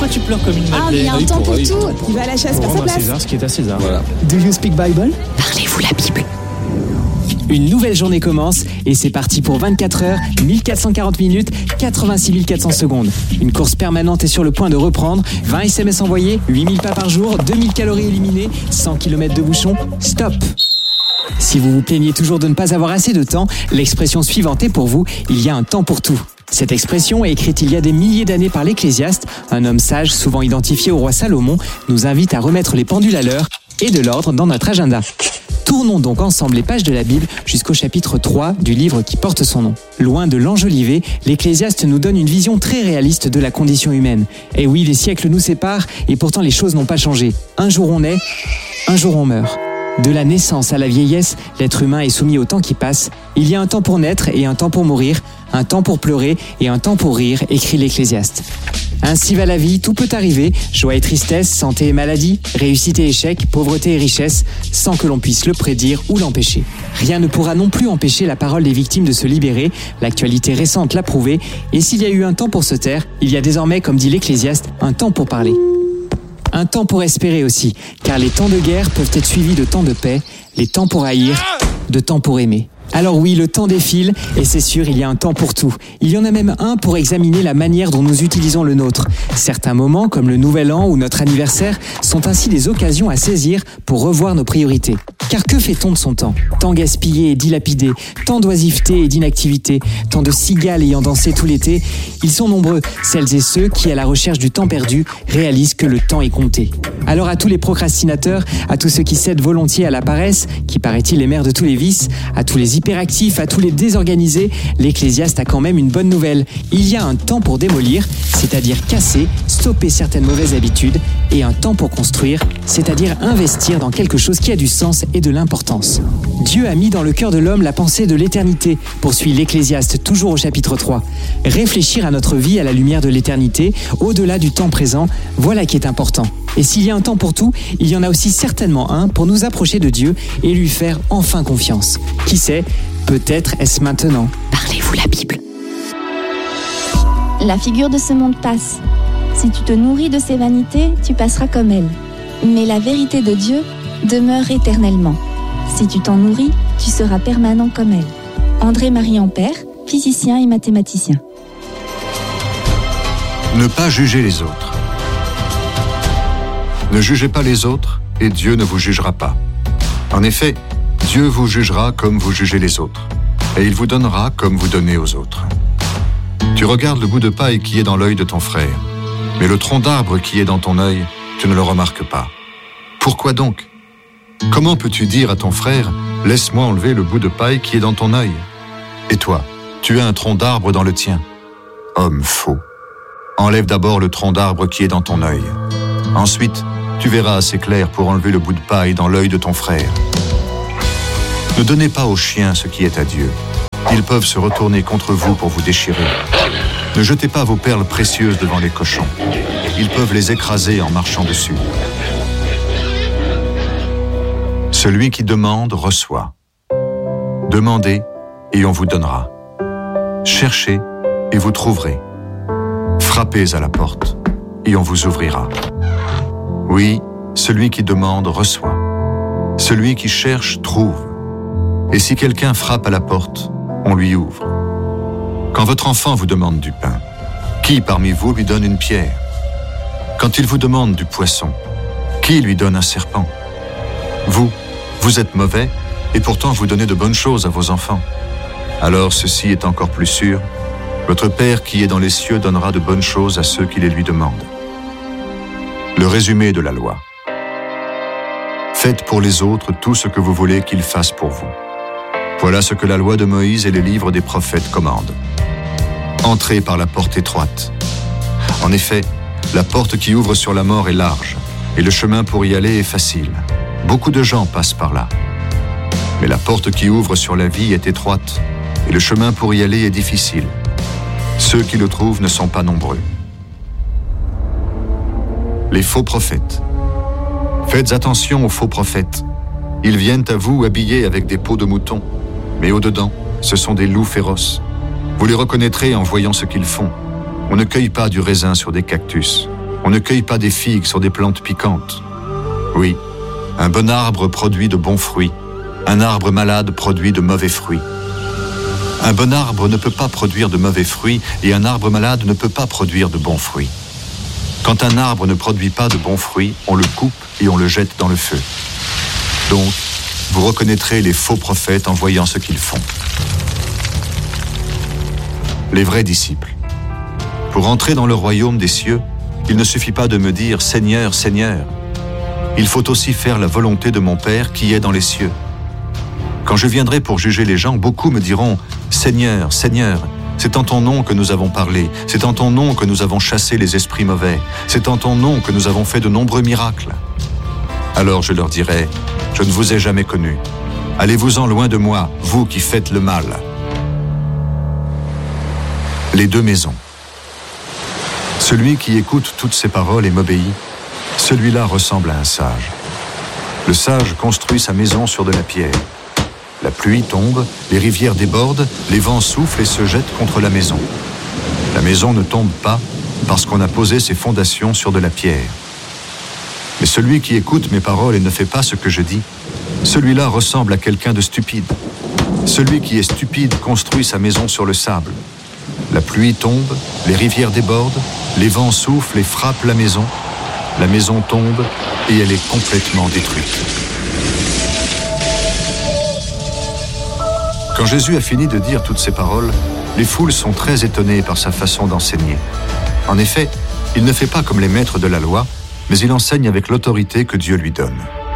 tu pleures comme une Ah, mais il y a un temps pour tout. Il va à la chasse pour sa place. César ce qui est à César. Voilà. Do you speak Bible? Parlez-vous la Bible? Une nouvelle journée commence et c'est parti pour 24 heures, 1440 minutes, 86 400 secondes. Une course permanente est sur le point de reprendre. 20 SMS envoyés, 8000 pas par jour, 2000 calories éliminées, 100 km de bouchon. Stop! Si vous vous plaignez toujours de ne pas avoir assez de temps, l'expression suivante est pour vous, il y a un temps pour tout. Cette expression, écrite il y a des milliers d'années par l'Ecclésiaste, un homme sage souvent identifié au roi Salomon, nous invite à remettre les pendules à l'heure et de l'ordre dans notre agenda. Tournons donc ensemble les pages de la Bible jusqu'au chapitre 3 du livre qui porte son nom. Loin de l'enjoliver, l'Ecclésiaste nous donne une vision très réaliste de la condition humaine. Et oui, les siècles nous séparent et pourtant les choses n'ont pas changé. Un jour on naît, un jour on meurt. De la naissance à la vieillesse, l'être humain est soumis au temps qui passe. Il y a un temps pour naître et un temps pour mourir, un temps pour pleurer et un temps pour rire, écrit l'Ecclésiaste. Ainsi va la vie, tout peut arriver, joie et tristesse, santé et maladie, réussite et échec, pauvreté et richesse, sans que l'on puisse le prédire ou l'empêcher. Rien ne pourra non plus empêcher la parole des victimes de se libérer, l'actualité récente l'a prouvé, et s'il y a eu un temps pour se taire, il y a désormais, comme dit l'Ecclésiaste, un temps pour parler. Un temps pour espérer aussi, car les temps de guerre peuvent être suivis de temps de paix, les temps pour haïr, de temps pour aimer. Alors oui, le temps défile, et c'est sûr, il y a un temps pour tout. Il y en a même un pour examiner la manière dont nous utilisons le nôtre. Certains moments, comme le Nouvel An ou notre anniversaire, sont ainsi des occasions à saisir pour revoir nos priorités. Car que fait-on de son temps? Temps gaspillé et dilapidé, tant d'oisiveté et d'inactivité, tant de cigales ayant dansé tout l'été. Ils sont nombreux, celles et ceux qui, à la recherche du temps perdu, réalisent que le temps est compté. Alors à tous les procrastinateurs, à tous ceux qui cèdent volontiers à la paresse, qui paraît-il est mère de tous les vices, à tous les hyperactifs, à tous les désorganisés, l'Ecclésiaste a quand même une bonne nouvelle. Il y a un temps pour démolir, c'est-à-dire casser, stopper certaines mauvaises habitudes, et un temps pour construire, c'est-à-dire investir dans quelque chose qui a du sens et de l'importance. Dieu a mis dans le cœur de l'homme la pensée de l'éternité, poursuit l'Ecclésiaste toujours au chapitre 3. Réfléchir à notre vie à la lumière de l'éternité, au-delà du temps présent, voilà qui est important. Et s'il y a un temps pour tout, il y en a aussi certainement un pour nous approcher de Dieu et lui faire enfin confiance. Qui sait, peut-être est-ce maintenant. Parlez-vous la Bible? La figure de ce monde passe. Si tu te nourris de ses vanités, tu passeras comme elle. Mais la vérité de Dieu demeure éternellement. Si tu t'en nourris, tu seras permanent comme elle. André-Marie Ampère, physicien et mathématicien. Ne pas juger les autres. Ne jugez pas les autres et Dieu ne vous jugera pas. En effet, Dieu vous jugera comme vous jugez les autres, et il vous donnera comme vous donnez aux autres. Tu regardes le bout de paille qui est dans l'œil de ton frère, mais le tronc d'arbre qui est dans ton œil, tu ne le remarques pas. Pourquoi donc? Comment peux-tu dire à ton frère, « Laisse-moi enlever le bout de paille qui est dans ton œil » ? Et toi, tu as un tronc d'arbre dans le tien. Homme faux. Enlève d'abord le tronc d'arbre qui est dans ton œil. Ensuite, tu verras assez clair pour enlever le bout de paille dans l'œil de ton frère. Ne donnez pas aux chiens ce qui est à Dieu. Ils peuvent se retourner contre vous pour vous déchirer. Ne jetez pas vos perles précieuses devant les cochons. Ils peuvent les écraser en marchant dessus. Celui qui demande reçoit. Demandez et on vous donnera. Cherchez et vous trouverez. Frappez à la porte et on vous ouvrira. Oui, celui qui demande reçoit. Celui qui cherche trouve. Et si quelqu'un frappe à la porte, on lui ouvre. Quand votre enfant vous demande du pain, qui parmi vous lui donne une pierre? Quand il vous demande du poisson, qui lui donne un serpent? Vous êtes mauvais, et pourtant vous donnez de bonnes choses à vos enfants. Alors ceci est encore plus sûr, votre Père qui est dans les cieux donnera de bonnes choses à ceux qui les lui demandent. Le résumé de la loi. Faites pour les autres tout ce que vous voulez qu'ils fassent pour vous. Voilà ce que la loi de Moïse et les livres des prophètes commandent. Entrez par la porte étroite. En effet, la porte qui ouvre sur la mort est large, et le chemin pour y aller est facile. Beaucoup de gens passent par là. Mais la porte qui ouvre sur la vie est étroite, et le chemin pour y aller est difficile. Ceux qui le trouvent ne sont pas nombreux. Les faux prophètes. Faites attention aux faux prophètes. Ils viennent à vous habillés avec des peaux de mouton, mais au-dedans, ce sont des loups féroces. Vous les reconnaîtrez en voyant ce qu'ils font. On ne cueille pas du raisin sur des cactus. On ne cueille pas des figues sur des plantes piquantes. Oui, un bon arbre produit de bons fruits. Un arbre malade produit de mauvais fruits. Un bon arbre ne peut pas produire de mauvais fruits et un arbre malade ne peut pas produire de bons fruits. Quand un arbre ne produit pas de bons fruits, on le coupe et on le jette dans le feu. Donc, vous reconnaîtrez les faux prophètes en voyant ce qu'ils font. Les vrais disciples. Pour entrer dans le royaume des cieux, il ne suffit pas de me dire « Seigneur, Seigneur ». Il faut aussi faire la volonté de mon Père qui est dans les cieux. Quand je viendrai pour juger les gens, beaucoup me diront « Seigneur, Seigneur ». C'est en ton nom que nous avons parlé, c'est en ton nom que nous avons chassé les esprits mauvais, c'est en ton nom que nous avons fait de nombreux miracles. Alors je leur dirai, je ne vous ai jamais connus. Allez-vous-en loin de moi, vous qui faites le mal. Les deux maisons. Celui qui écoute toutes ces paroles et m'obéit, celui-là ressemble à un sage. Le sage construit sa maison sur de la pierre. La pluie tombe, les rivières débordent, les vents soufflent et se jettent contre la maison. La maison ne tombe pas parce qu'on a posé ses fondations sur de la pierre. Mais celui qui écoute mes paroles et ne fait pas ce que je dis, celui-là ressemble à quelqu'un de stupide. Celui qui est stupide construit sa maison sur le sable. La pluie tombe, les rivières débordent, les vents soufflent et frappent la maison tombe et elle est complètement détruite. Quand Jésus a fini de dire toutes ces paroles, les foules sont très étonnées par sa façon d'enseigner. En effet, il ne fait pas comme les maîtres de la loi, mais il enseigne avec l'autorité que Dieu lui donne.